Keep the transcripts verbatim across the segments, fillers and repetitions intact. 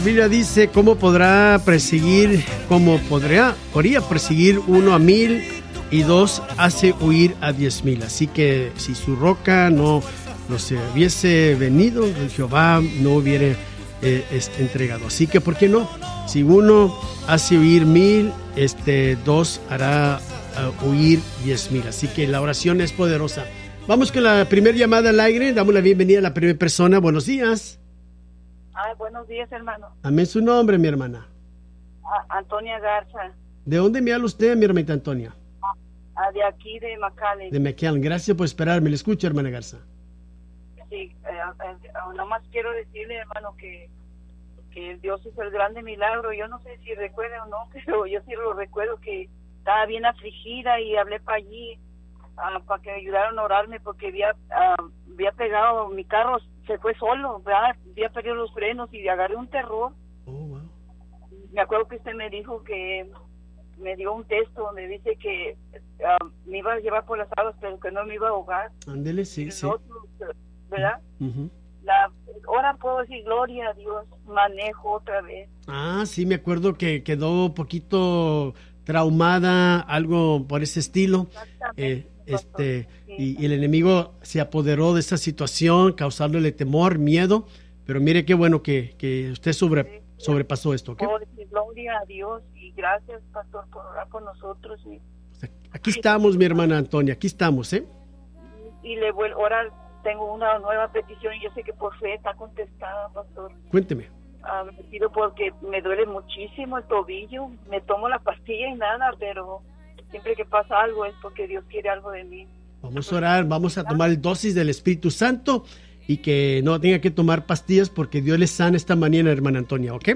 La Biblia dice, ¿cómo podrá perseguir, cómo podría, podría perseguir uno a mil y dos hace huir a diez mil? Así que si su roca no los hubiese venido, Jehová no hubiera eh, este, entregado. Así que, ¿por qué no? Si uno hace huir mil, este, dos hará uh, huir diez mil. Así que la oración es poderosa. Vamos con la primera llamada al aire. Damos la bienvenida a la primera persona. Buenos días. Ay, buenos días, hermano. Amén su nombre, mi hermana. A- Antonia Garza. ¿De dónde me habla usted, mi hermanita Antonia? Ah, de aquí, de McAllen. De McAllen. Gracias por esperarme. Le escucho, hermana Garza. Sí, eh, eh, nomás quiero decirle, hermano, que, que Dios hizo el grande milagro. Yo no sé si recuerda o no, pero yo sí lo recuerdo que estaba bien afligida y hablé para allí, uh, para que me ayudaran a orarme, porque había, uh, había pegado mi carro, se fue solo, ¿verdad? Había perdido los frenos y agarré un terror. Oh, wow. Me acuerdo que usted me dijo que me dio un texto donde dice que uh, me iba a llevar por las aguas, pero que no me iba a ahogar. Ándele, sí, El sí. otro, ¿verdad? Uh-huh. La, ahora puedo decir gloria a Dios, manejo otra vez. Ah, sí, me acuerdo que quedó un poquito traumada, algo por ese estilo. Eh, este, sí. y, y el enemigo se apoderó de esa situación, causándole temor, miedo. Pero mire qué bueno que, que usted sobre, Sí. sobrepasó esto, ¿ok? Puedo decir gloria a Dios y gracias, pastor, por orar por nosotros. Y, Aquí estamos, mi hermana Antonia, aquí estamos, ¿eh? y le vuelvo a orar. Tengo una nueva petición y yo sé que por fe está contestada, pastor. Cuénteme. Ah, me pido porque me duele muchísimo el tobillo. Me tomo la pastilla y nada, pero siempre que pasa algo es porque Dios quiere algo de mí. Vamos a orar, vamos a tomar el dosis del Espíritu Santo y que no tenga que tomar pastillas porque Dios le sana esta mañana, hermana Antonia, ¿ok?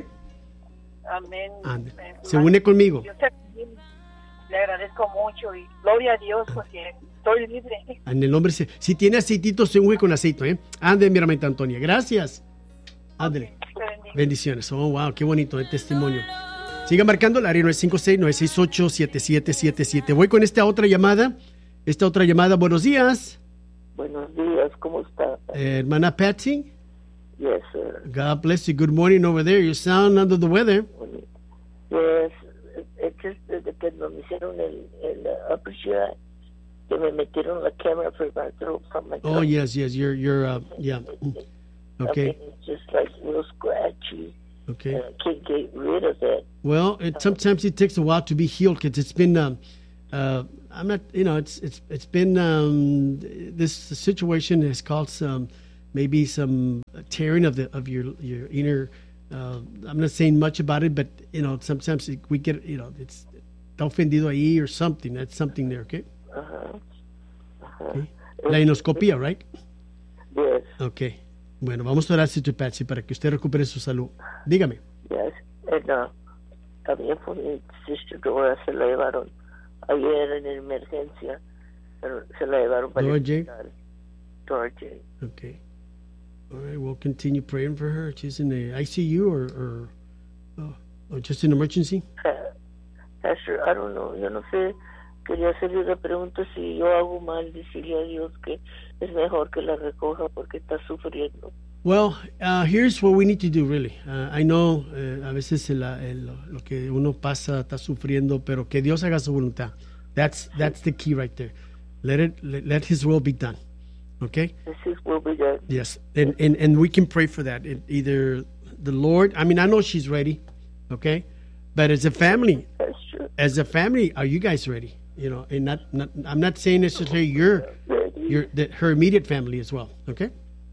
Amén. Amén. Me- Se une conmigo. Yo sé que le agradezco mucho y gloria a Dios porque estoy libre. En el nombre, si, si tiene aceitito, se unge con aceite, ¿eh? Ande, mi hermanita Antonia. Gracias. Ándele. Te bendiga. Bendiciones. Oh, wow, qué bonito el testimonio. Siga marcando el área nueve cinco seis, nueve seis ocho, siete siete siete siete. Voy con esta otra llamada. Esta otra llamada. Buenos días. Buenos días, ¿cómo está? Eh, hermana Patsy. Yes, sir. God bless you. Good morning over there. You sound under the weather. Yes, es que desde que nos hicieron el, el uh, upper G I, que me metieron la cámara for my throat from my Oh, yes, yes. You're, you're, uh, yeah. Okay, I mean, it's just like real scratchy. okay. And I can't get rid of that. Well, it, sometimes it takes a while to be healed because it's been, um, uh, I'm not, you know, it's it's it's been um, this situation has caused some, maybe some tearing of the of your your inner. Uh, I'm not saying much about it, but you know, sometimes it, we get, you know, it's está ofendido ahí or something. That's something there, okay? Uh-huh. Uh-huh. Okay. La inoscopía, right? Yes, Okay. Bueno, vamos a orar, Sister Patsy, para que usted recupere su salud. Dígame. yes. And uh, también fue mi sister Dora, se la llevaron ayer en emergencia, pero se la llevaron para Dora el J? hospital. Dora J. Okay. All right, we'll continue praying for her. She's in the I C U or, or, oh, or just an emergency? Uh, Pastor, I don't know, yo no sé, quería hacerle la pregunta si yo hago mal, decirle a Dios que es mejor que la recoja porque está sufriendo. Well, uh, here's what we need to do, really. Uh, I know uh, a veces el, el, lo que uno pasa está sufriendo, pero que Dios haga su voluntad. That's that's the key right there. Let it let, let His will be done. Okay? This is will be done. Yes, and, and and we can pray for that. It, either the Lord. I mean, I know she's ready. Okay, but as a family, That's true. as a family, are you guys ready? You know, and not, not I'm not saying necessarily your your that her immediate family as well. Okay.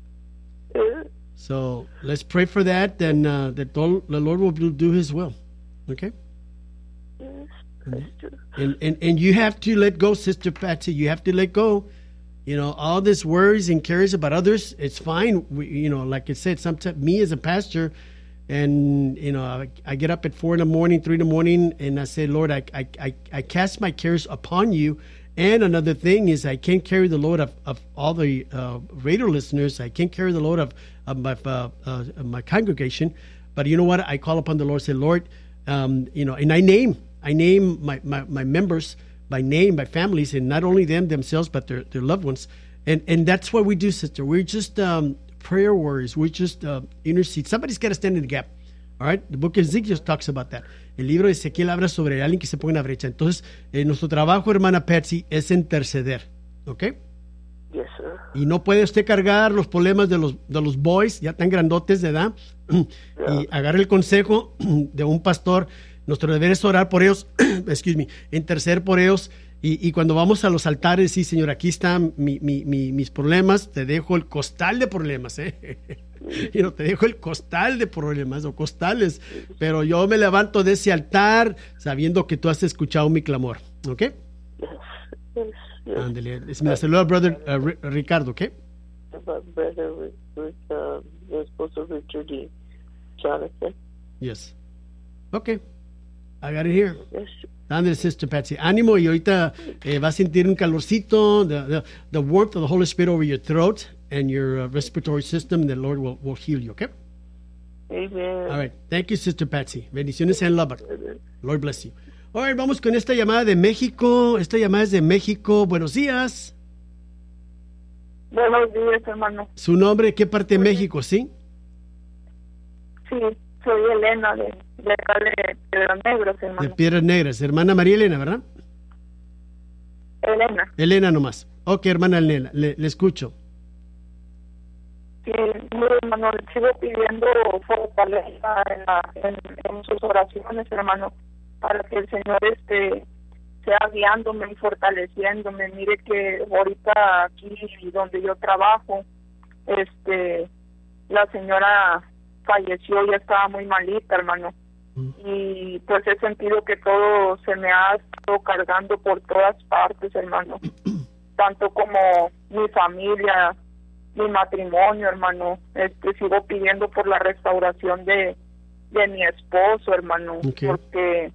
Uh, So let's pray for that, and uh, that the the Lord will do His will. Okay. yes, that's true. And, and and you have to let go, Sister Patsy. You have to let go. You know, all this worries and cares about others, it's fine. We, you know, like I said, sometimes me as a pastor, and, you know, I, I get up at four in the morning, three in the morning, and I say, Lord, I, I, I, I cast my cares upon you. And another thing is I can't carry the load of, of all the uh, radio listeners. I can't carry the load of, of my, uh, uh, my congregation. But you know what? I call upon the Lord, say, Lord, um, you know, and I name, I name my, my, my members by name, by families, and not only them themselves, but their, their loved ones. And and that's what we do, sister. We're just um, prayer warriors. We just uh, intercede. Somebody's got to stand in the gap. All right? The book of Ezekiel talks about that. El libro de Ezequiel habla sobre alguien que se pone en la brecha. Entonces, eh, nuestro trabajo, hermana Patsy, es interceder. ¿Ok? Yes, sir. Y no puede usted cargar los problemas de los, de los boys, ya tan grandotes de edad, y agarre el consejo de un pastor. Nuestro deber es orar por ellos, excuse me, interceder por ellos. Y, y cuando vamos a los altares, sí, Señor, aquí están mi, mi, mi, mis problemas, te dejo el costal de problemas, ¿eh? Y no te dejo el costal de problemas o costales, pero yo me levanto de ese altar sabiendo que tú has escuchado mi clamor, ¿ok? Yes, yes, yes. Ándale, me la saluda brother uh, Ricardo, ¿ok? My brother with, with uh, the esposo Richard y Jonathan. Yes. Okay. I got it here. Yes. Ándale, Sister Patsy. Ánimo, y ahorita eh, vas a sentir un calorcito, the, the, the warmth of the Holy Spirit over your throat and your uh, respiratory system, and the Lord will, will heal you, okay? Amen. All right. Thank you, Sister Patsy. Bendiciones en Lubbock. Lord bless you. All right, vamos con esta llamada de México. Esta llamada es de México. Buenos días. Buenos días, hermano. ¿Su nombre? ¿Qué parte de México, sí? Sí, soy Elena de, de acá de Piedras Negras, hermano. De Piedras Negras. Hermana María Elena, ¿verdad? Elena. Elena nomás. Ok, hermana Elena, le, le escucho. Sí, mire, hermano, le sigo pidiendo fortaleza en, la, en, en sus oraciones, hermano, para que el Señor este sea guiándome y fortaleciéndome. Mire que ahorita aquí donde yo trabajo, este, la señora falleció, ya estaba muy malita, hermano. Mm. Y pues he sentido que todo se me ha estado cargando por todas partes, hermano. Tanto como mi familia, mi matrimonio, hermano. Este, sigo pidiendo por la restauración de, de mi esposo, hermano. Okay. Porque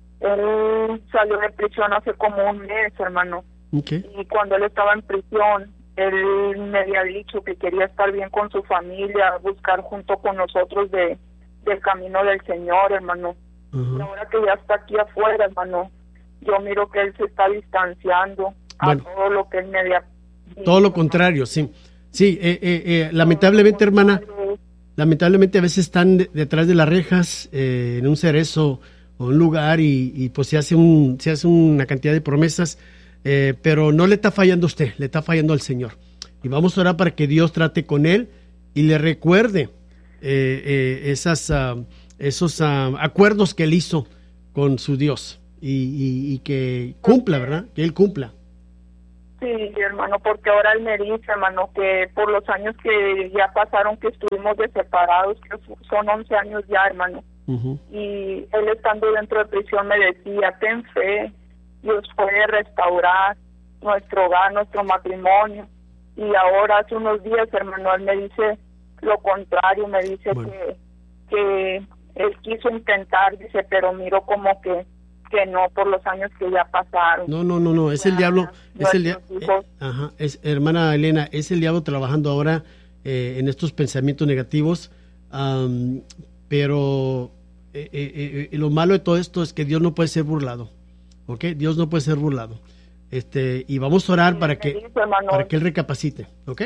él salió de prisión hace como un mes, hermano. Okay. Y cuando él estaba en prisión, él me había dicho que quería estar bien con su familia, buscar junto con nosotros de del camino del Señor, hermano. Uh-huh. Y ahora que ya está aquí afuera, hermano, yo miro que él se está distanciando bueno, a todo lo que él me había dicho. Todo lo contrario, sí. Sí, eh, eh, eh, lamentablemente, hermana, lamentablemente a veces están de, detrás de las rejas, eh, en un cerezo o un lugar, y, y pues se hace, un, se hace una cantidad de promesas, eh, pero no le está fallando a usted, le está fallando al Señor. Y vamos a orar para que Dios trate con él y le recuerde eh, eh, esas, uh, esos uh, acuerdos que él hizo con su Dios, y, y, y que cumpla, ¿verdad? Que él cumpla. Sí, hermano, porque ahora él me dice, hermano, que por los años que ya pasaron que estuvimos de separados, que son once años ya, hermano. Uh-huh. Y él estando dentro de prisión me decía, ten fe, Dios puede restaurar nuestro hogar, nuestro matrimonio. Y ahora hace unos días, hermano, él me dice lo contrario, me dice bueno. que, que él quiso intentar, dice, pero miro como que que no por los años que ya pasaron. No, no, no, no, es el diablo, es el diablo, eh, ajá, es, hermana Elena, es el diablo trabajando ahora eh, en estos pensamientos negativos, um, pero eh, eh, eh, lo malo de todo esto es que Dios no puede ser burlado, ¿ok? Dios no puede ser burlado, este, y vamos a orar sí, para que dice, para que él recapacite, ¿ok?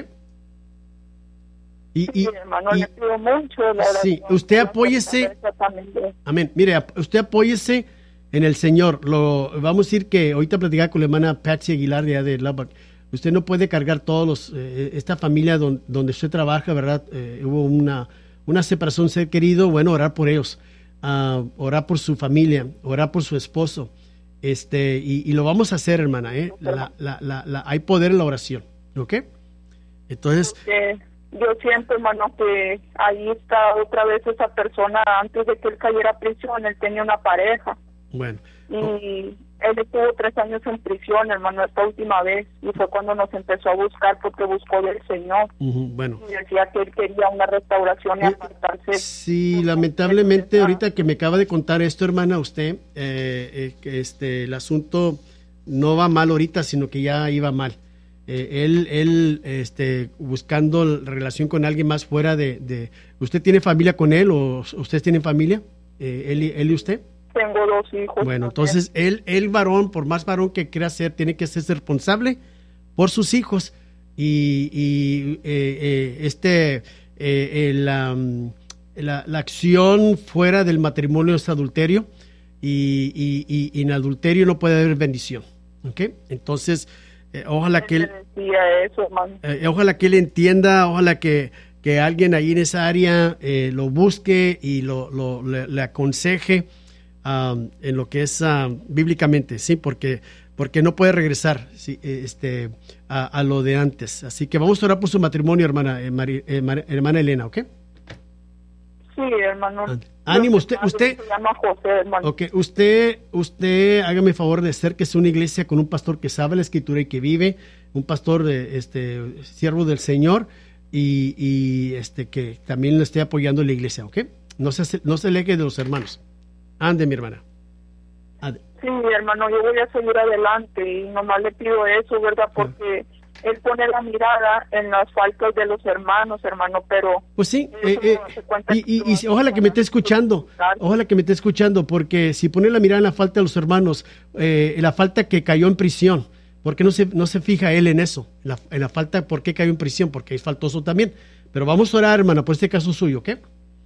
Y, sí, y, hermano, y, le pido mucho, la sí, usted apóyese, amén, mire, usted apóyese en el Señor. Lo, vamos a decir que ahorita platicaba con la hermana Patsy Aguilar de, de Lubbock. Usted no puede cargar todos los, eh, esta familia don, donde usted trabaja, ¿verdad? Eh, hubo una, una separación, ser querido, bueno, orar por ellos, uh, orar por su familia, orar por su esposo, este, y, y lo vamos a hacer, hermana, ¿eh? La, la, la, la, hay poder en la oración, ¿ok? Entonces... Okay. Yo siento, hermano, que ahí está otra vez esa persona. Antes de que él cayera a prisión, él tenía una pareja. Bueno. Y oh. él estuvo tres años en prisión, hermano, esta última vez, y fue cuando nos empezó a buscar, porque buscó del Señor. Uh-huh. Bueno. Y decía que él quería una restauración y apartarse. Sí, lamentablemente, ahorita que me acaba de contar esto, hermana, usted, eh, eh, que este, el asunto no va mal ahorita, sino que ya iba mal. Eh, él, él este, buscando relación con alguien más fuera de, de... ¿Usted tiene familia con él o ustedes tienen familia? Eh, él, ¿Él y usted? Tengo dos hijos. Bueno, entonces él, el varón, por más varón que quiera ser, tiene que ser responsable por sus hijos. Y, y eh, eh, este, eh, el, um, la, la acción fuera del matrimonio es adulterio y, y, y, y en adulterio no puede haber bendición. ¿Okay? Entonces, eh, ojalá que él, eso, eh, ojalá que él entienda, ojalá que, que alguien ahí en esa área eh, lo busque y lo, lo le, le aconseje um, en lo que es uh, bíblicamente, sí, porque porque no puede regresar sí, este a, a lo de antes. Así que vamos a orar por su matrimonio, hermana eh, Mari, eh, Mar, hermana Elena, ¿ok? Sí, hermano. Ánimo, usted, usted, se llama José, hermano. Okay, usted, usted, hágame favor de acérquese a una iglesia con un pastor que sabe la escritura y que vive, un pastor, de, este, siervo del Señor y, y este que también le esté apoyando en la iglesia, ¿ok? No se, no se aleje de los hermanos. Ande, mi hermana. Ande. Sí, hermano, yo voy a seguir adelante y nomás le pido eso, ¿verdad? Porque sí. Él pone la mirada en las faltas de los hermanos, hermano, pero... Pues sí, eh, eh, y, y, y, y ojalá que me esté escuchando, ojalá que me esté escuchando, porque si pone la mirada en la falta de los hermanos, eh, la falta que cayó en prisión, ¿por qué no se, no se fija él en eso? En la, en la falta, ¿por qué cayó en prisión? Porque es faltoso también. Pero vamos a orar, hermana, por este caso suyo, ¿ok?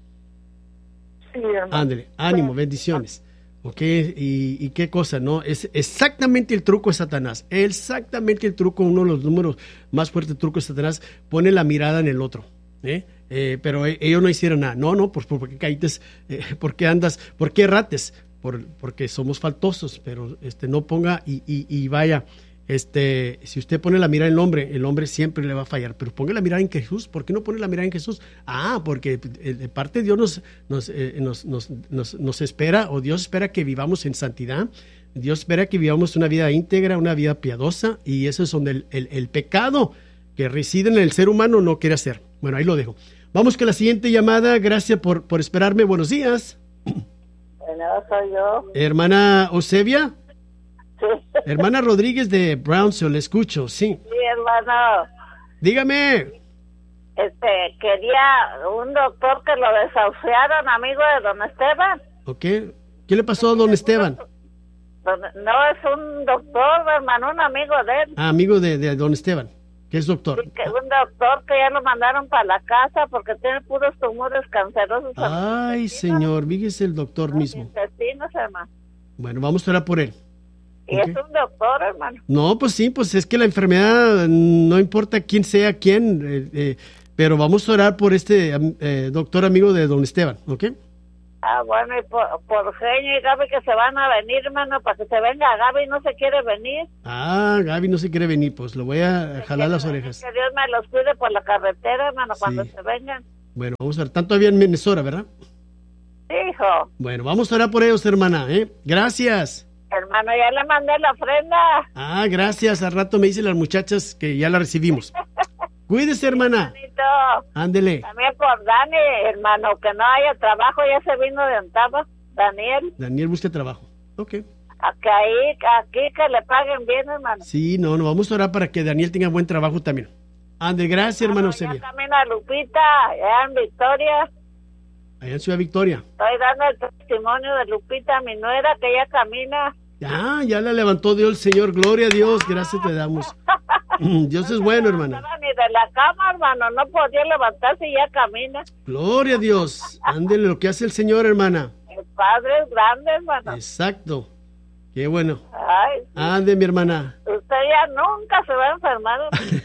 Sí, hermano. Ándele, ánimo, bendiciones. ¿Ok? Y, y qué cosa, ¿no? Es exactamente el truco de Satanás. Exactamente el truco, uno de los números más fuertes trucos de Satanás, pone la mirada en el otro. ¿eh? Eh, pero ellos no hicieron nada. No, no, pues ¿por qué caítes? Eh, ¿Por qué andas? ¿Por qué rates? Por, porque somos faltosos, pero este no ponga y, y, y vaya. Este, si usted pone la mirada en el hombre, el hombre siempre le va a fallar, pero ponga la mirada en Jesús. ¿Por qué no pone la mirada en Jesús? Ah, porque de parte de Dios nos, nos, eh, nos, nos, nos, nos espera, o Dios espera que vivamos en santidad. Dios espera que vivamos una vida íntegra, una vida piadosa, y eso es donde el, el, el pecado que reside en el ser humano no quiere hacer. Bueno, ahí lo dejo. Vamos con la siguiente llamada. Gracias por, por esperarme. Buenos días. Bueno, soy yo. Hermana Osevia. Sí. Hermana Rodríguez de Brownsville, le escucho, sí. Sí, hermano. Dígame. Este, quería un doctor que lo desahuciaron, amigo de don Esteban. Ok. ¿Qué le pasó a don Esteban? No, es un doctor, hermano, un amigo de él. Ah, amigo de, de don Esteban. ¿Qué es doctor? Sí, que un doctor que ya lo mandaron para la casa porque tiene puros tumores cancerosos. Ay, señor, fíjese el doctor mismo. Intestinos, hermano. Bueno, vamos a orar por él. Y okay. Es un doctor, hermano. No, pues sí, pues es que la enfermedad, no importa quién sea quién, eh, eh, pero vamos a orar por este eh, doctor amigo de don Esteban, ¿ok? Ah, bueno, y por, por Genio y Gaby que se van a venir, hermano, para que se venga. Gaby no se quiere venir. Ah, Gaby no se quiere venir, pues lo voy a jalar las orejas. Que Dios me los cuide por la carretera, hermano, sí. Cuando se vengan. Bueno, vamos a ver, tanto había en Minnesota, ¿verdad? Sí, hijo. Bueno, vamos a orar por ellos, hermana, ¿eh? Gracias. Hermano, ya le mandé la ofrenda. Ah, gracias. Al rato me dicen las muchachas que ya la recibimos. Cuídese, hermana. Hermanito. Ándele. También por Dani, hermano, que no haya trabajo, ya se vino de Ontava. Daniel. Daniel busca trabajo. Ok. Aquí, aquí que le paguen bien, hermano. Sí, no, no, vamos a orar para que Daniel tenga buen trabajo también. Ande, gracias, hermano. Ya camina Lupita, ya en Victoria. Allá en Ciudad Victoria. Estoy dando el testimonio de Lupita, mi nuera, que ya camina. Ah, ya la levantó Dios, el Señor. Gloria a Dios, gracias te damos. Dios es bueno, hermana. No ni de la cama, hermano, no podía levantarse y ya camina. Gloria a Dios. Ándele lo que hace el Señor, hermana. El Padre es grande, hermano. Exacto. Qué bueno. Ay, sí. Ande, mi hermana. Usted ya nunca se va a enfermar.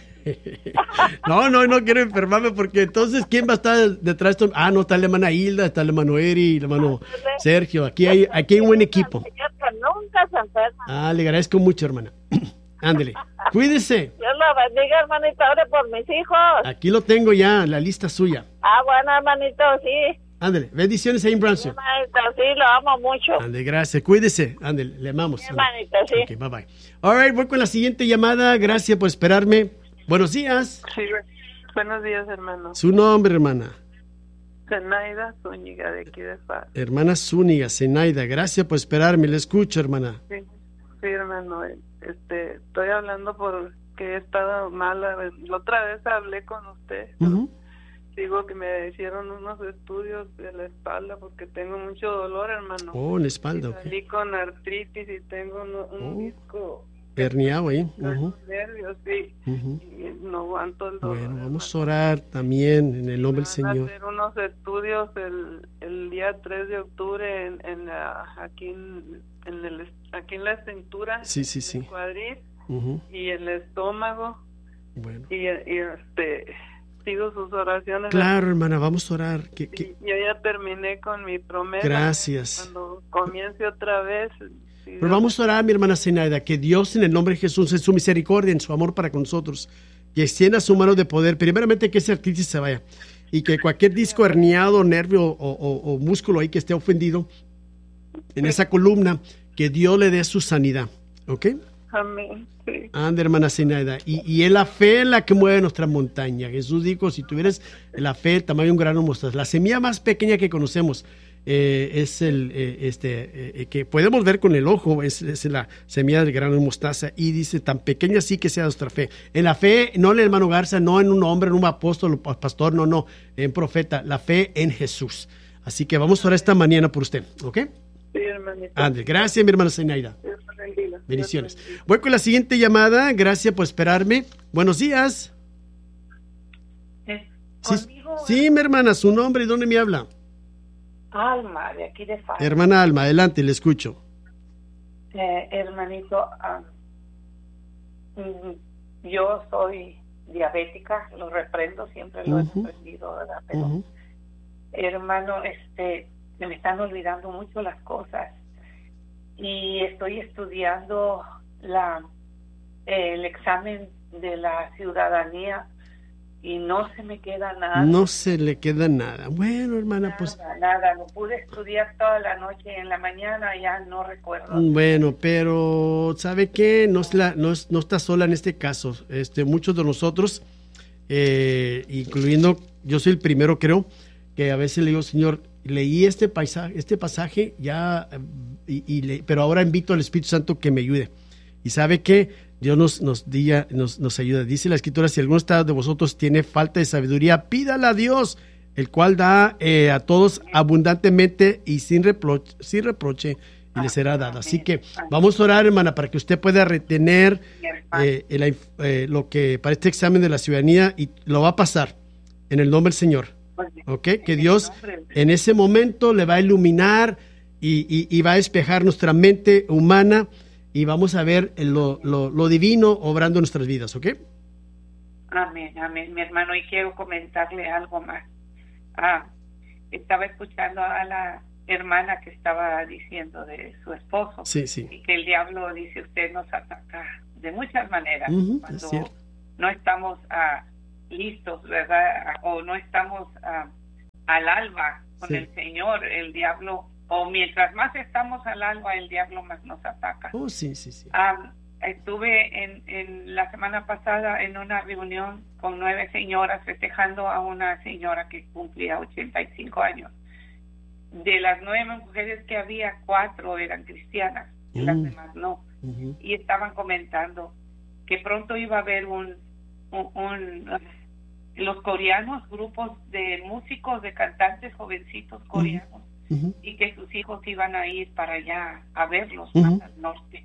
No, no, no quiero enfermarme porque entonces ¿quién va a estar detrás de esto? Ah, no, está la hermana Hilda, está el hermano Eri, el hermano Sergio. Aquí hay, aquí hay un buen equipo. Nunca se enferma. Ah, le agradezco mucho, hermana. Ándele, cuídese. Dios lo bendiga, hermanito, ore por mis hijos. Aquí lo tengo ya, la lista suya. Ah, bueno, hermanito, sí. Ándele, bendiciones ahí en Brownsville. Hermanito, sí, lo amo mucho. Ándele, gracias, cuídese. Ándele, le amamos. Sí, hermanito, sí. Ok, bye bye. All right, voy con la siguiente llamada. Gracias por esperarme. Buenos días. Sí, buenos días, hermano. Su nombre, hermana. Zenaida Zúñiga, de aquí de Paz. Hermana Zúñiga, Zenaida, gracias por esperarme. Le escucho, hermana. Sí, sí, hermano. Este, estoy hablando porque he estado mala. La otra vez hablé con usted. Uh-huh. Digo que me hicieron unos estudios de la espalda porque tengo mucho dolor, hermano. Oh, en la espalda, ok. Salí con artritis y tengo un, un oh. disco herniado ahí. Uh-huh. Nervios, sí. Uh-huh. Y no aguanto el dolor. Bueno, vamos a orar también en el nombre del Señor. Van a hacer unos estudios el, el día tres de octubre en, en la, aquí en, en el aquí en la cintura, sí, sí, sí. el cuadril uh-huh. y el estómago. Bueno. Y, y este sigo sus oraciones. Claro, hermana, vamos a orar. ¿Qué, qué? Yo ya terminé con mi promesa. Gracias. Cuando comience otra vez. Si Pero vamos a orar, mi hermana Zenaida, que Dios en el nombre de Jesús, en su misericordia, en su amor para con nosotros, que extienda su mano de poder, primeramente que esa artritis se vaya, y que cualquier disco herniado, nervio o, o, o músculo ahí que esté ofendido en esa columna, que Dios le dé su sanidad, ¿ok? Amén. Sí. Ande, hermana Zenaida, y, y es la fe la que mueve nuestra montaña. Jesús dijo, si tuvieras la fe, el tamaño de un grano de mostaza, la semilla más pequeña que conocemos, eh, es el eh, este eh, que podemos ver con el ojo, es, es la semilla del grano de mostaza, y dice, tan pequeña sí que sea nuestra fe. En la fe, no en el hermano Garza, no en un hombre, en un apóstol, pastor, no, no, en profeta, la fe en Jesús. Así que vamos a orar esta mañana por usted, ¿ok? Sí, hermanito. Ande, gracias, mi hermana Zenaida. Bendiciones. Voy con la siguiente llamada. Gracias por esperarme. Buenos días. ¿Eh? Sí, ¿Conmigo? sí, mi hermana, su nombre y dónde me habla. Alma, de aquí de Faro. Hermana Alma, adelante, le escucho. Eh, hermanito, um, yo soy diabética, lo reprendo, siempre lo uh-huh. he reprendido, ¿verdad? Pero, uh-huh. hermano, este, se me están olvidando mucho las cosas. Y estoy estudiando la eh, el examen de la ciudadanía y no se me queda nada. No se le queda nada. Bueno, hermana, nada, pues... Nada, lo pude estudiar toda la noche, en la mañana ya no recuerdo. Bueno, pero ¿sabe qué? No, es la, no, es, no está sola en este caso. Este, muchos de nosotros, eh, incluyendo, yo soy el primero, creo, que a veces le digo, Señor, leí este paisaje, este pasaje ya, y, y le, pero ahora invito al Espíritu Santo que me ayude. Y sabe que Dios nos, nos, diga, nos, nos ayuda. Dice la Escritura, si alguno de vosotros tiene falta de sabiduría, pídala a Dios, el cual da eh, a todos abundantemente y sin reproche, sin reproche, y le será dado. Así que vamos a orar, hermana, para que usted pueda retener eh, el, eh, lo que para este examen de la ciudadanía, y lo va a pasar en el nombre del Señor. ¿Ok? Que Dios en ese momento le va a iluminar y, y, y va a despejar nuestra mente humana, y vamos a ver lo, lo, lo divino obrando en nuestras vidas, ¿ok? Amén, amén, mi hermano, y quiero comentarle algo más. Ah, estaba escuchando a la hermana que estaba diciendo de su esposo, sí, sí. y que el diablo, dice usted, nos ataca de muchas maneras, uh-huh, cuando es no estamos ah, listos, ¿verdad? O no estamos ah, al alba con sí. el Señor, el diablo, o mientras más estamos al alba, el diablo más nos ataca. Oh, sí, sí, sí. Um, estuve en, en la semana pasada en una reunión con nueve señoras festejando a una señora que cumplía ochenta y cinco años. De las nueve mujeres que había, cuatro eran cristianas, y mm. las demás no. Uh-huh. Y estaban comentando que pronto iba a haber un, un, un los coreanos, grupos de músicos, de cantantes jovencitos coreanos, uh-huh. y que sus hijos iban a ir para allá a verlos, uh-huh. más al norte.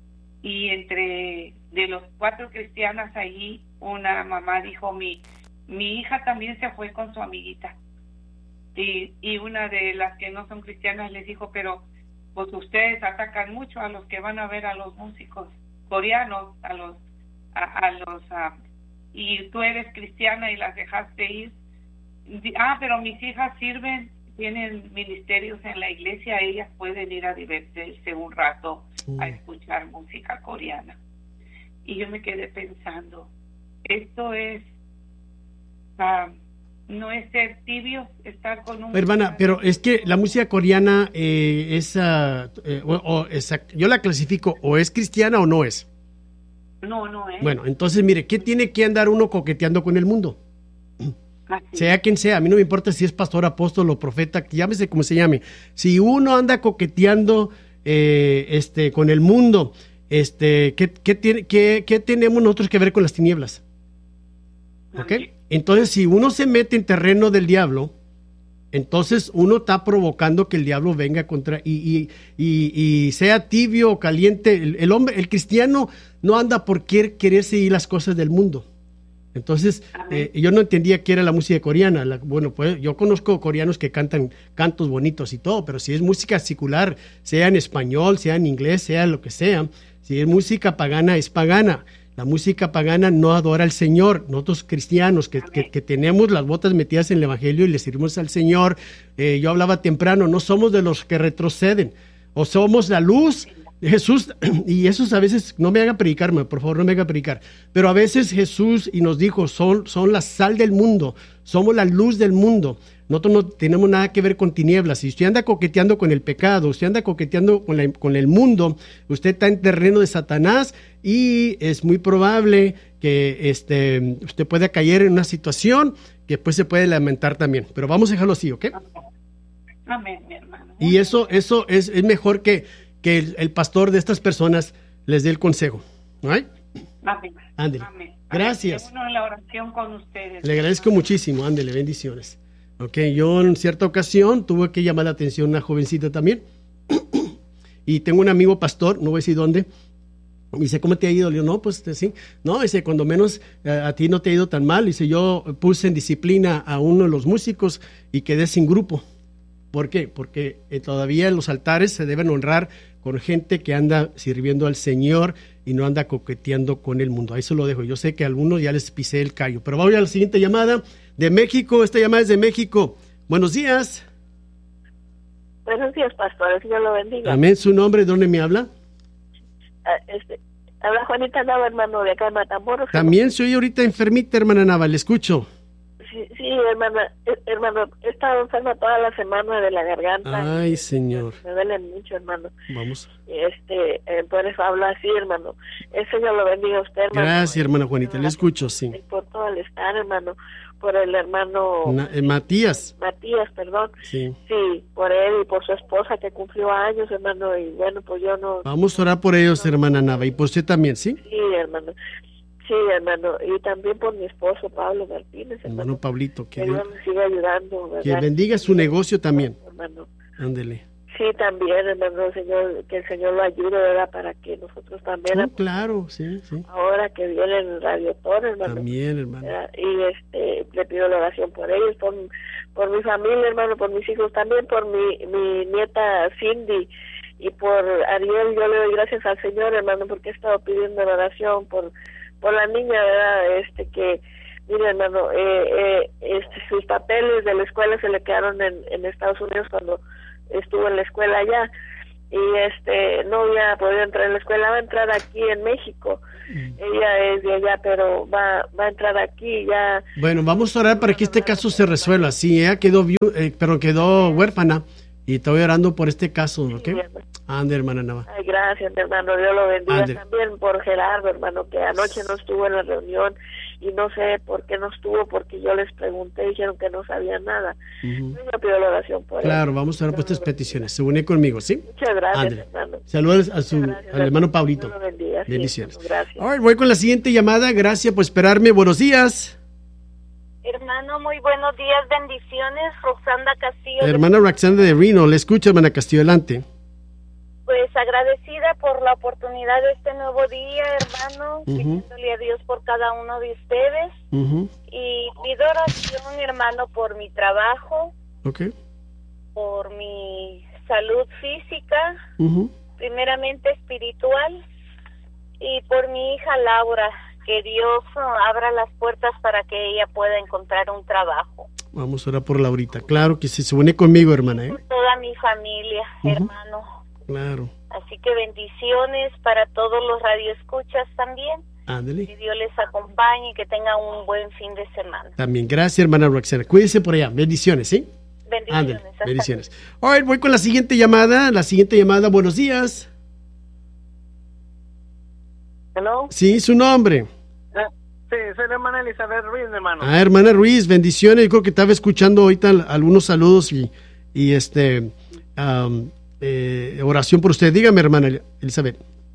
Y entre de los cuatro cristianas ahí, una mamá dijo, mi mi hija también se fue con su amiguita. Y, y una de las que no son cristianas les dijo, pero pues ustedes atacan mucho a los que van a ver a los músicos coreanos, a los a, a los a, y tú eres cristiana y las dejaste ir. Ah, pero mis hijas sirven, tienen ministerios en la iglesia, ellas pueden ir a divertirse un rato a escuchar música coreana. Y yo me quedé pensando, esto es uh, no es ser tibios, estar con un... Hermana, pero es que la música coreana eh, es, uh, eh, o, o es, yo la clasifico, o es cristiana o no es. No, no es. Bueno, entonces mire, ¿qué tiene que andar uno coqueteando con el mundo? Así. Sea quien sea, a mí no me importa si es pastor, apóstol o profeta, llámese como se llame. Si uno anda coqueteando eh, este, con el mundo, este, ¿qué, qué, tiene, qué, ¿qué tenemos nosotros que ver con las tinieblas? ¿Ok? Entonces, si uno se mete en terreno del diablo, entonces uno está provocando que el diablo venga contra y, y, y, y sea tibio o caliente. El, el hombre, el cristiano no anda por querer, querer seguir las cosas del mundo. Entonces, eh, yo no entendía qué era la música coreana. La, bueno, pues yo conozco coreanos que cantan cantos bonitos y todo, pero si es música secular, sea en español, sea en inglés, sea lo que sea, si es música pagana, es pagana. La música pagana no adora al Señor. Nosotros cristianos que, que, que tenemos las botas metidas en el Evangelio y le servimos al Señor, eh, yo hablaba temprano, no somos de los que retroceden, o somos la luz de Jesús, y esos a veces, no me haga predicarme, por favor, no me haga predicar, pero a veces Jesús y nos dijo, son, son la sal del mundo, somos la luz del mundo. Nosotros no tenemos nada que ver con tinieblas. Si usted anda coqueteando con el pecado, usted anda coqueteando con, la, con el mundo, usted está en terreno de Satanás y es muy probable que este, usted pueda caer en una situación que después se puede lamentar también. Pero vamos a dejarlo así, ¿ok? Amén, mi hermano. Y eso, eso es, es mejor que, que el, el pastor de estas personas les dé el consejo. ¿No hay? Amén. Ándele. Amén. Gracias. Uno en la oración con ustedes. Le agradezco muchísimo. Ándele, bendiciones. Ok, yo en cierta ocasión tuve que llamar la atención a una jovencita también. Y tengo un amigo pastor, no voy a decir dónde. Me dice, ¿cómo te ha ido? Le digo, no, pues sí. No, dice, cuando menos eh, a ti no te ha ido tan mal. Dice, yo puse en disciplina a uno de los músicos y quedé sin grupo. ¿Por qué? Porque eh, todavía en los altares se deben honrar con gente que anda sirviendo al Señor y no anda coqueteando con el mundo. Ahí se lo dejo. Yo sé que a algunos ya les pisé el callo. Pero vamos a la siguiente llamada de México. Esta llamada es de México. Buenos días. Buenos días, pastor. Dios lo bendiga. Amén. ¿Su nombre? ¿De dónde me habla? Uh, este, habla Juanita Nava, hermano, de acá de Matamoros. También soy ahorita enfermita, hermana Nava. Le escucho. Sí, sí, hermana, hermano, he estado enferma toda la semana de la garganta. Ay, Señor. Me duele mucho, hermano. Vamos. Este, eh, por eso habla así, hermano. El Señor lo bendiga a usted, hermano. Gracias, hermana Juanita, le escucho, sí. Y por todo el estar, hermano, por el hermano... Na, eh, Matías. Matías, perdón. Sí. Sí, por él y por su esposa que cumplió años, hermano, y bueno, pues yo no... Vamos a orar por ellos, hermana Nava, y por usted también, ¿sí? Sí, hermano. Sí, hermano, y también por mi esposo Pablo Martínez, hermano. Hermano Pablito, que, que Dios me siga ayudando, ¿verdad? que bendiga su negocio también. Hermano. Ándele. Sí, también, hermano, señor, que el Señor lo ayude, ¿verdad? Para que nosotros también... Oh, claro, sí, sí. Ahora que viene el Radio Toro, hermano. También, hermano. ¿verdad? Y este, le pido la oración por ellos, por, por mi familia, hermano, por mis hijos, también por mi, mi nieta Cindy y por Ariel. Yo le doy gracias al Señor, hermano, porque he estado pidiendo la oración por... por la niña, ¿verdad? Este que, mire, hermano, eh, eh, este, sus papeles de la escuela se le quedaron en, en Estados Unidos cuando estuvo en la escuela allá, y este no había podido entrar en la escuela. Va a entrar aquí en México. Mm. Ella es de allá, pero va va a entrar aquí ya. Bueno, vamos a orar para que este caso se resuelva. Sí, ella quedó viu- eh, pero quedó huérfana, y estoy orando por este caso, ¿ok? Sí, ande, hermana Nava. Ay, gracias, mi hermano, Dios lo bendiga. Ande. También por Gerardo, hermano, que anoche no estuvo en la reunión, y no sé por qué no estuvo, porque yo les pregunté y dijeron que no sabían nada. Uh-huh. Yo pido la oración por Claro, él. Vamos a orar por estas peticiones. Se une conmigo, ¿sí? Muchas gracias, Ande. hermano. Saludos a su, gracias, al hermano Pablito. Dios lo bendiga. Bendiciones. Sí, gracias. All right, voy con la siguiente llamada. Gracias por esperarme. Buenos días. Hermano, muy buenos días, bendiciones. Roxanda Castillo. Hermana Roxana de Reno, le escucho, hermana Castillo, adelante. Pues agradecida por la oportunidad de este nuevo día, hermano, Uh-huh. pidiéndole a Dios por cada uno de ustedes. Uh-huh. Y pido oración, hermano, por mi trabajo, Okay. por mi salud física, Uh-huh. primeramente espiritual, y por mi hija Laura, que Dios uh, abra las puertas para que ella pueda encontrar un trabajo. Vamos a orar por Laurita. Claro que sí, se une conmigo, hermana, ¿eh? Por toda mi familia, Uh-huh. hermano. Claro. Así que bendiciones para todos los radioescuchas también. Ándale. Que Dios les acompañe y que tengan un buen fin de semana. También, gracias, hermana Roxana. Cuídese por allá. Bendiciones, ¿sí? Bendiciones. Ándale, Hasta bendiciones. All right, voy con la siguiente llamada. La siguiente llamada, buenos días. Hello. Sí, su nombre. Eh, sí, soy la hermana Elizabeth Ruiz, hermano. Ah, hermana Ruiz, bendiciones. Yo creo que estaba escuchando ahorita algunos saludos y, y este um, eh, oración por usted. Dígame, hermana Elizabeth.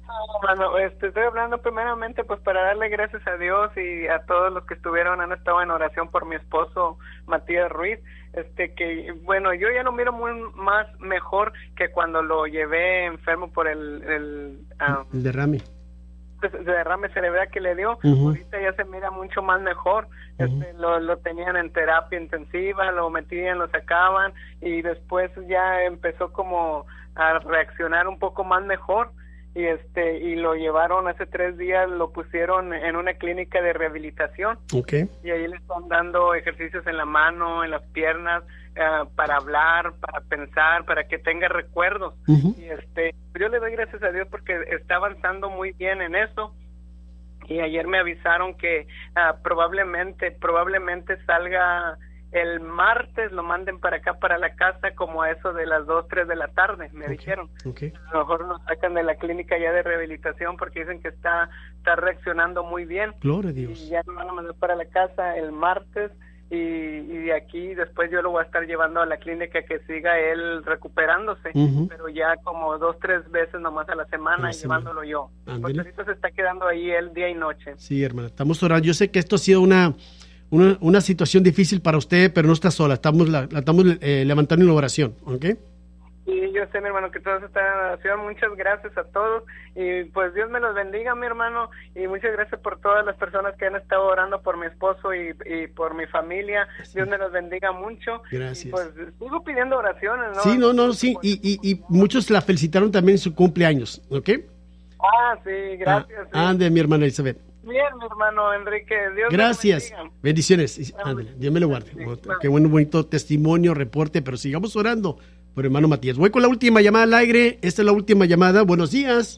hermano, este, estoy hablando primeramente pues para darle gracias a Dios y a todos los que estuvieron, han estado en oración por mi esposo Matías Ruiz, este que, bueno, yo ya lo miro muy más mejor que cuando lo llevé enfermo por el... El, um, el derrame. De derrame cerebral que le dio. Uh-huh. Ahorita ya se mira mucho más mejor. Uh-huh. Este, lo, lo tenían en terapia intensiva, lo metían, lo sacaban y después ya empezó como a reaccionar un poco más mejor y este y lo llevaron hace tres días, lo pusieron en una clínica de rehabilitación. Okay. Y ahí le están dando ejercicios en la mano, en las piernas, uh, para hablar, para pensar, para que tenga recuerdos. Uh-huh. Y este, yo le doy gracias a Dios porque está avanzando muy bien en eso. Y ayer me avisaron que uh, probablemente, probablemente salga el martes, lo manden para acá, para la casa, como a eso de las dos, tres de la tarde, me okay. dijeron. Okay. A lo mejor lo sacan de la clínica ya de rehabilitación porque dicen que está, está reaccionando muy bien. Gloria a Dios. Y ya me van a mandar para la casa el martes y, y de aquí después yo lo voy a estar llevando a la clínica que siga él recuperándose, uh-huh. pero ya como dos, tres veces nomás a la semana, ah, sí, llevándolo yo. Ándale. Porque ahorita se está quedando ahí él día y noche. Sí, hermana, estamos orando. Yo sé que esto ha sido una... Una, una situación difícil para usted, pero no está sola. Estamos la, la estamos eh, levantando en la oración, ¿ok? Y yo sé, mi hermano, que todos están en oración. Muchas gracias a todos. Y pues Dios me los bendiga, mi hermano. Y muchas gracias por todas las personas que han estado orando por mi esposo y, y por mi familia. Sí. Dios me los bendiga mucho. Gracias. Y pues sigo pidiendo oraciones, ¿no? Sí, no, no, sí. Y, y, y muchos la felicitaron también en su cumpleaños, ¿ok? Ah, sí, gracias. Ah, ande, mi hermana Elizabeth. Bien, mi hermano Enrique. Dios Gracias. me bendiga. Bendiciones. Ándale, Dios me lo guarde. Sí, qué buen, bonito testimonio, reporte, pero sigamos orando por hermano Matías. Voy con la última llamada al aire. Esta es la última llamada. Buenos días.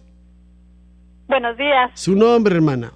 Buenos días. Su nombre, hermana.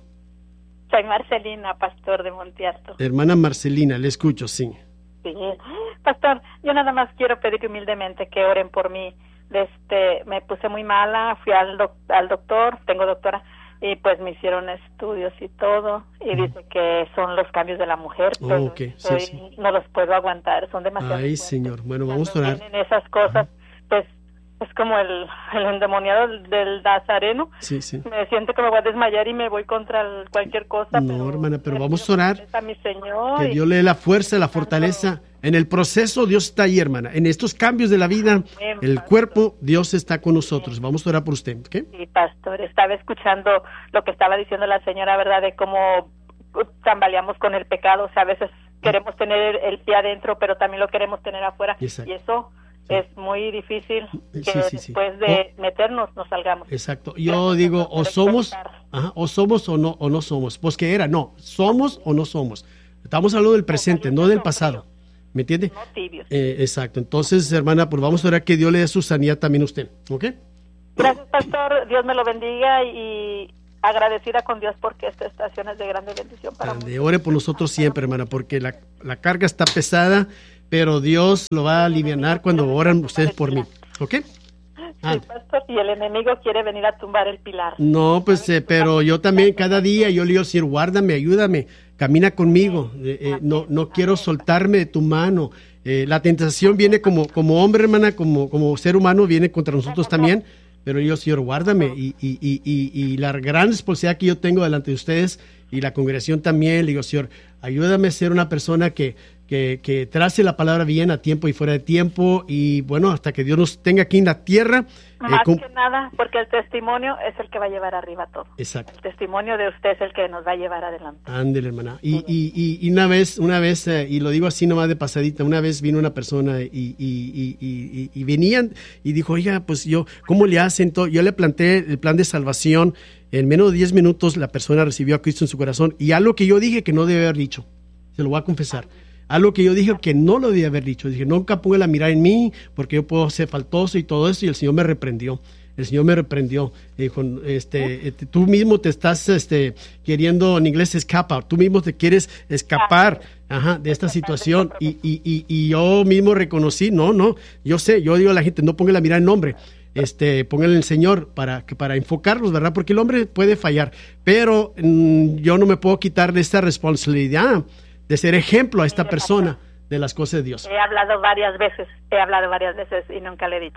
Soy Marcelina, pastor de Monte Alto. Hermana Marcelina, le escucho, sí. Sí. Pastor, yo nada más quiero pedir humildemente que oren por mí. Este, me puse muy mala, fui al, doc- al doctor, tengo doctora, y pues me hicieron estudios y todo, y uh-huh. dice que son los cambios de la mujer, oh, pero okay. estoy, sí, sí. no los puedo aguantar, son demasiado Ay, fuertes. Señor, bueno, vamos Cuando a orar. Tienen esas cosas, uh-huh. pues es como el, el endemoniado del Nazareno. Sí, sí. Me siento que me voy a desmayar y me voy contra el, cualquier cosa. No, pero, hermana, pero vamos a orar. A mi Señor, que Dios le dé la fuerza, la fortaleza. En el proceso Dios está ahí, hermana. En estos cambios de la vida, Amén, el pastor. Cuerpo, Dios está con nosotros. Vamos a orar por usted, ¿ok? Sí, pastor, estaba escuchando lo que estaba diciendo la señora, ¿verdad? De cómo tambaleamos con el pecado. O sea, a veces queremos tener el, el pie adentro, pero también lo queremos tener afuera. Exacto. Y eso sí. es muy difícil que sí, sí, sí. después de oh. meternos nos salgamos. Exacto. Yo digo, o somos, ajá, o somos o no, o no somos. Pues que era, no, somos o no somos. Estamos hablando del presente, no del pasado. ¿Me entiende? No tibios. Eh, exacto. Entonces, hermana, pues vamos a orar que Dios le dé su sanidad también a usted, ¿ok? Gracias, pastor. Dios me lo bendiga y agradecida con Dios porque esta estación es de grande bendición para mí. Ore por nosotros siempre, hermana, porque la, la carga está pesada, pero Dios lo va a alivianar cuando oran ustedes por mí, ¿ok? Ah. Sí, pastor, y el enemigo quiere venir a tumbar el pilar. No, pues, eh, pero yo también cada día yo le digo, Señor, guárdame, ayúdame, camina conmigo, eh, eh, no no quiero soltarme de tu mano. Eh, la tentación viene como como hombre, hermana, como como ser humano, viene contra nosotros también, pero yo, Señor, guárdame, y, y, y, y, y la gran responsabilidad que yo tengo delante de ustedes y la congregación también, le digo, Señor, ayúdame a ser una persona que Que, que trace la palabra bien a tiempo y fuera de tiempo, y bueno, hasta que Dios nos tenga aquí en la tierra. Más eh, com- que nada, porque el testimonio es el que va a llevar arriba todo. Exacto. El testimonio de usted es el que nos va a llevar adelante. Ándele, hermana. Y, y, y, y una vez, una vez, eh, y lo digo así nomás de pasadita, una vez vino una persona y, y, y, y, y venían y dijo, oiga, pues yo, ¿cómo le hacen? Todo? Yo le planteé el plan de salvación. En menos de diez minutos la persona recibió a Cristo en su corazón, y algo que yo dije que no debe haber dicho, se lo voy a confesar. Algo que yo dije que no lo debía haber dicho. Dije, nunca ponga la mirada en mí, porque yo puedo ser faltoso y todo eso, y el Señor me reprendió. El Señor me reprendió. Dijo, este, este, tú mismo te estás este, queriendo, en inglés, escapar. Tú mismo te quieres escapar ajá, de esta situación. Y, y, y, y yo mismo reconocí, no, no, yo sé, yo digo a la gente, no ponga la mirada en hombre. Este, pónganle el Señor para, para enfocarlos, ¿verdad? Porque el hombre puede fallar, pero mmm, yo no me puedo quitar de esta responsabilidad de ser ejemplo a esta persona de las cosas de Dios. He hablado varias veces, he hablado varias veces y nunca le he dicho.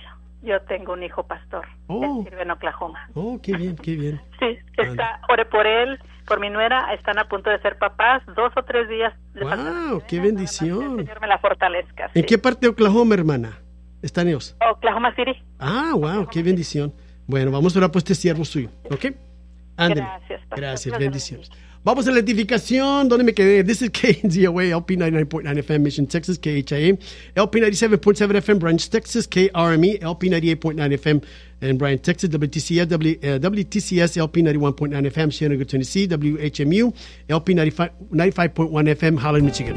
Yo tengo un hijo pastor. Oh. Él sirve en Oklahoma. Oh, qué bien, qué bien. Sí, está, oré por él, por mi nuera, están a punto de ser papás, dos o tres días. Wow, qué bendición. Que el Señor me la fortalezca. ¿En sí. qué parte de Oklahoma, hermana, están ellos? Oklahoma City. Ah, wow, qué bendición. Bueno, vamos a orar por este siervo suyo, ¿ok? Ándale. Gracias, pastor. Gracias, Dios bendiciones. Vamos a la identificación. ¿Dónde me quedé? This is K N Z O A, L P ninety-nine point nine F M, Mission, Texas, K H I A, L P ninety-seven point seven F M, Branch, Texas, K R M E, L P ninety-eight point nine F M in Bryan, Texas, W T C S, w, uh, W T C S, L P ninety-one point nine F M, Chattanooga, Tennessee, W H M U, L P ninety-five point one F M, Holland, Michigan.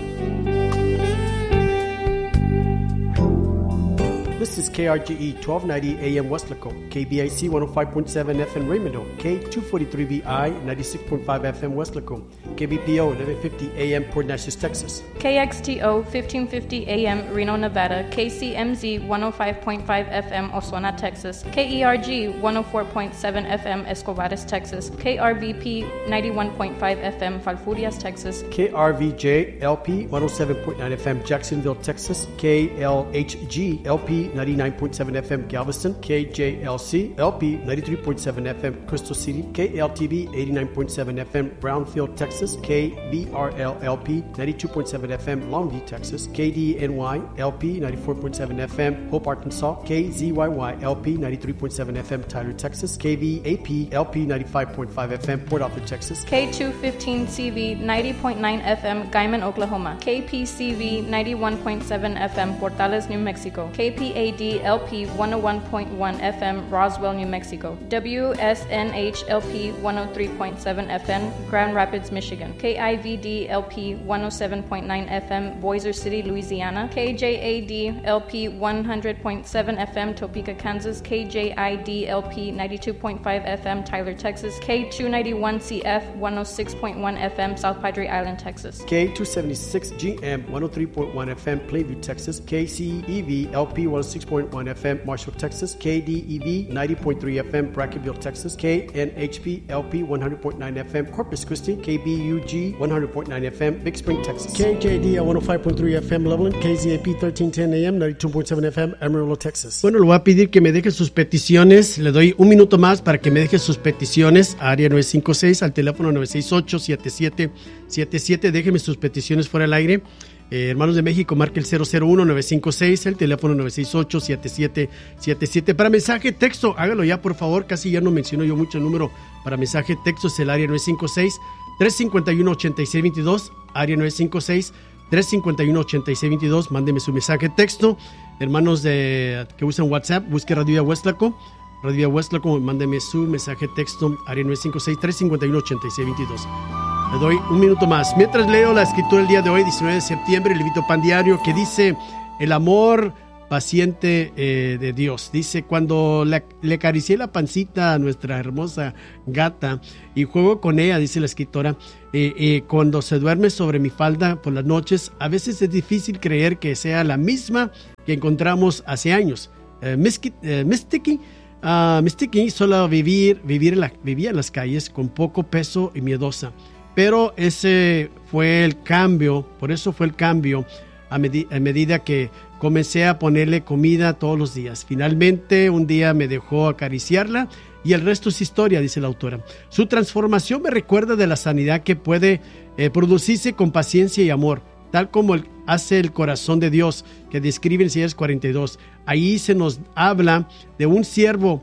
This is K R G E twelve ninety A M Westlaco, K B I C one oh five point seven F M Raymondo, K two forty-three V I ninety-six point five F M Westlaco, K B P O eleven fifty A M Port Neches, Texas. K X T O fifteen fifty A M Reno, Nevada, K C M Z one oh five point five F M Osona, Texas, K E R G one oh four point seven F M Escobares, Texas, K R V P ninety-one point five F M Falfurrias, Texas, K R V J L P one oh seven point nine F M Jacksonville, Texas, K L H G L P ninety-nine point seven F M Galveston, K J L C L P ninety-three point seven F M Crystal City, K L T V eighty-nine point seven F M Brownfield, Texas, K B R L L P ninety-two point seven F M Longview, Texas, K D N Y L P ninety-four point seven F M Hope, Arkansas, K Z Y Y L P ninety-three point seven F M Tyler, Texas, K V A P L P ninety-five point five F M Port Arthur, Texas, K two fifteen C V ninety point nine F M Guyman, Oklahoma, K P C V ninety-one point seven F M Portales, New Mexico, K P A D L P one oh one point one F M Roswell, New Mexico, W S N H L P one oh three point seven F M Grand Rapids, Michigan, K I V D L P one oh seven point nine F M Boiser City, Louisiana, K J A D L P one hundred point seven F M Topeka, Kansas, K J I D L P ninety-two point five F M Tyler, Texas, K two ninety-one C F one oh six point one F M South Padre Island, Texas, K two seventy-six G M one oh three point one F M Plainview, Texas, K C E V L P one oh six point one F M Marshall, Texas, K D E V ninety point three F M Brackenville, Texas, K N H P L P one hundred point nine F M Corpus Christi, K B U G one hundred point nine F M Big Spring, Texas, K J D one oh five point three F M Loveland, K Z A P thirteen ten A M ninety-two point seven F M Amarillo, Texas. Bueno, le voy a pedir que me deje sus peticiones. Le doy un minuto más para que me deje sus peticiones. Área nueve cinco seis al teléfono nueve seis ocho siete siete siete siete. Déjeme sus peticiones fuera del aire. Eh, hermanos de México, marque el cero cero uno nueve cinco seis, el teléfono nueve seis ocho siete siete siete siete. Para mensaje texto, hágalo ya por favor, casi ya no menciono yo mucho el número. Para mensaje texto es el área nueve cinco seis, tres cinco uno, ocho seis dos dos, área nueve cinco seis, tres cinco uno, ocho seis dos dos. Mándeme su mensaje texto. Hermanos de que usan WhatsApp, busque Radio Vida Westlaco, Radio Vida Westlaco, mándeme su mensaje texto, área nueve cinco seis, tres cinco uno, ocho seis dos dos. Le doy un minuto más. Mientras leo la escritura del día de hoy, diecinueve de septiembre, el Levito Pan Diario, que dice el amor paciente eh, de Dios. Dice, cuando le, le acaricié la pancita a nuestra hermosa gata y juego con ella, dice la escritora, eh, eh, cuando se duerme sobre mi falda por las noches, a veces es difícil creer que sea la misma que encontramos hace años. Eh, Miski, eh, Mistiki, uh, Mistiki solo vivir, vivir en la, vivía en las calles con poco peso y miedosa. Pero ese fue el cambio, por eso fue el cambio a, medi- a medida que comencé a ponerle comida todos los días. Finalmente, un día me dejó acariciarla y el resto es historia, dice la autora. Su transformación me recuerda de la sanidad que puede eh, producirse con paciencia y amor, tal como el, hace el corazón de Dios, que describe en Isaías cuarenta y dos. Ahí se nos habla de un siervo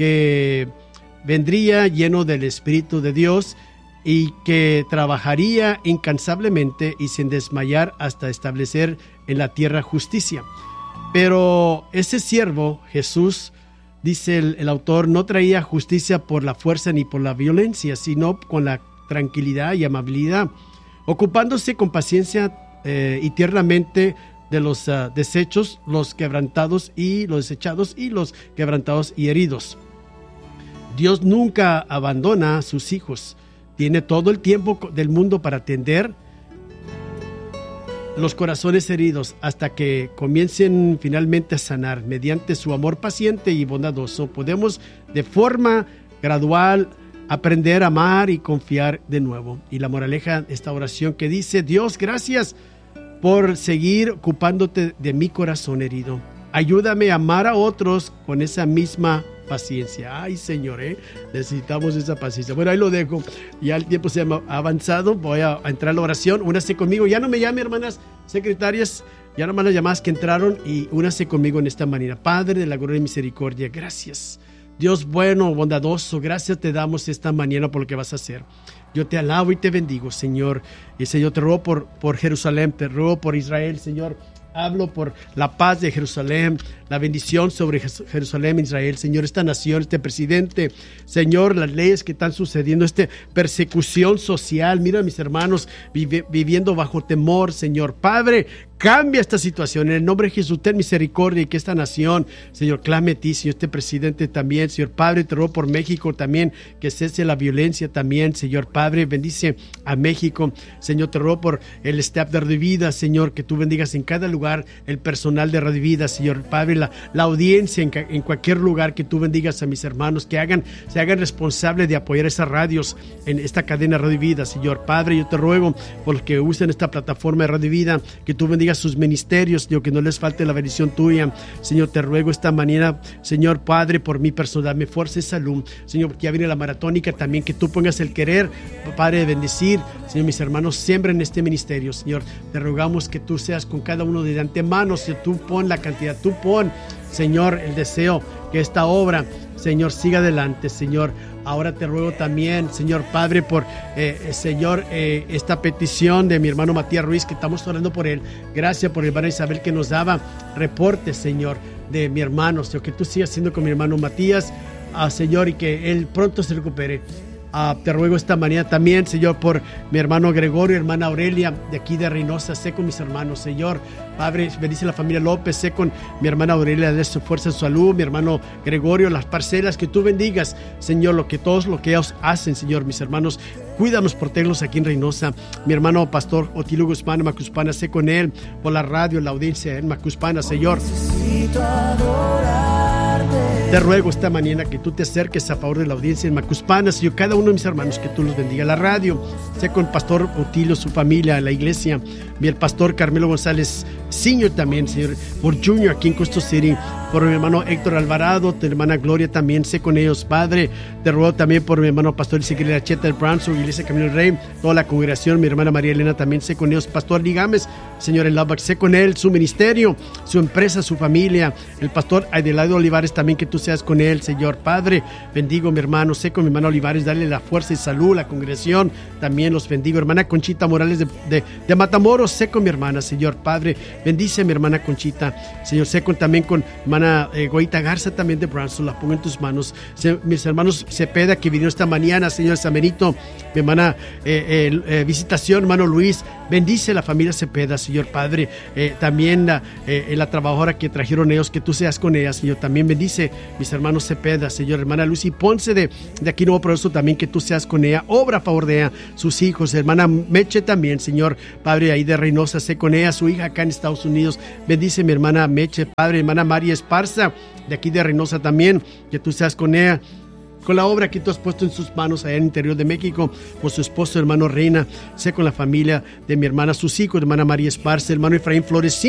que vendría lleno del Espíritu de Dios y que trabajaría incansablemente y sin desmayar hasta establecer en la tierra justicia. Pero ese siervo, Jesús, dice el, el autor, no traía justicia por la fuerza ni por la violencia, sino con la tranquilidad y amabilidad, ocupándose con paciencia eh, y tiernamente de los uh, desechos, los quebrantados y los desechados y los quebrantados y heridos. Dios nunca abandona a sus hijos. Tiene todo el tiempo del mundo para atender los corazones heridos hasta que comiencen finalmente a sanar. Mediante su amor paciente y bondadoso, podemos de forma gradual aprender a amar y confiar de nuevo. Y la moraleja de esta oración que dice: Dios, gracias por seguir ocupándote de mi corazón herido. ayúdame a amar a otros con esa misma paciencia. Ay, Señor, ¿eh? necesitamos esa paciencia. Bueno, ahí lo dejo. Ya el tiempo se ha avanzado. Voy a, a entrar a la oración. Únase conmigo. Ya no me llame, hermanas secretarias. Ya nomás las llamadas que entraron, y únase conmigo en esta manera. Padre de la gloria y misericordia, gracias. Dios bueno, bondadoso, gracias te damos esta mañana por lo que vas a hacer. Yo te alabo y te bendigo, Señor. Y Señor, te ruego por, por Jerusalén, te ruego por Israel, Señor. Hablo por la paz de Jerusalén, la bendición sobre Jerusalén, Israel, Señor, esta nación, este presidente, Señor, las leyes que están sucediendo, esta persecución social. Mira a mis hermanos vive, viviendo bajo temor, Señor. Padre, cambia esta situación. En el nombre de Jesús, ten misericordia, y que esta nación, Señor, clame a ti, Señor, este presidente también, Señor Padre, te ruego por México también, que cese la violencia también, Señor Padre, bendice a México, Señor, te ruego por el staff de Radio Vida, Señor, que tú bendigas en cada lugar el personal de Radio Vida, Señor Padre, la, la audiencia en, en cualquier lugar, que tú bendigas a mis hermanos, que hagan, se hagan responsables de apoyar esas radios en esta cadena Radio Vida, Señor Padre. Yo te ruego por los que usen esta plataforma de Radio Vida, que tú bendigas sus ministerios, Dios, que no les falte la bendición tuya, Señor. Te ruego esta mañana, Señor Padre, por mi persona, dame fuerza y salud, Señor, porque ya viene la maratónica también, que tú pongas el querer, Padre, de bendecir, Señor, mis hermanos, siembren este ministerio, Señor. Te rogamos que tú seas con cada uno de antemano, Señor, tú pon la cantidad, tú pon, Señor, el deseo que esta obra, Señor, siga adelante, Señor. Ahora te ruego también, Señor Padre, por, eh, Señor, eh, esta petición de mi hermano Matías Ruiz, que estamos orando por él. Gracias por el hermano Isabel, que nos daba reportes, Señor, de mi hermano, Señor, que tú sigas siendo con mi hermano Matías, ah, Señor, y que él pronto se recupere. Uh, te ruego esta mañana también, Señor, por mi hermano Gregorio, hermana Aurelia, de aquí de Reynosa. Sé con mis hermanos, Señor. Padre, bendice la familia López. Sé con mi hermana Aurelia, de su fuerza en salud. Mi hermano Gregorio, las parcelas, que tú bendigas, Señor, lo que todos lo que ellos hacen, Señor. Mis hermanos, cuídanos, protégelos aquí en Reynosa. Mi hermano Pastor Otilio Guzmán, en Macuspana, sé con él por la radio, la audiencia en Macuspana, Señor. Te ruego esta mañana que tú te acerques a favor de la audiencia en Macuspana, Señor, cada uno de mis hermanos, que tú los bendiga. La radio, sea con el pastor Otilio, su familia, la iglesia, y el pastor Carmelo González Senior también, Señor, por Junior aquí en Costo City, por mi hermano Héctor Alvarado, tu hermana Gloria también, sé con ellos, Padre. Te ruego también por mi hermano Pastor Ezequiel Acheta del Branson, Iglesia Camino del Rey, toda la congregación, mi hermana María Elena también, sé con ellos, Pastor Ligames, Señor, el Lavac, sé con él, su ministerio, su empresa, su familia, el pastor Adelaido Olivares también, que tú seas con él, Señor Padre. Bendigo mi hermano, sé con mi hermano Olivares, dale la fuerza y salud, la congregación también los bendigo. Hermana Conchita Morales de, de, de Matamoros, sé con mi hermana, Señor Padre, bendice a mi hermana Conchita, Señor, sé con, también con hermana eh, Goita Garza también de Branson, la pongo en tus manos. Se, mis hermanos Cepeda, que vinieron esta mañana, Señor Samerito, mi hermana eh, eh, eh, Visitación, hermano Luis, bendice la familia Cepeda, Señor Padre, eh, también la, eh, la trabajadora que trajeron ellos, que tú seas con ella, Señor, también bendice mis hermanos Cepeda, Señor, hermana Lucy Ponce de, de aquí Nuevo Progreso, también que tú seas con ella, obra a favor de ella, sus hijos, hermana Meche también, Señor Padre, ahí de Reynosa, sé con ella, su hija acá en Estados Unidos, bendice mi hermana Meche, Padre, hermana María Esparza, de aquí de Reynosa también, que tú seas con ella, con la obra que tú has puesto en sus manos allá en el interior de México, con su esposo, hermano Reina, sé con la familia de mi hermana, sus hijos, hermana María Esparza, hermano Efraín Flores,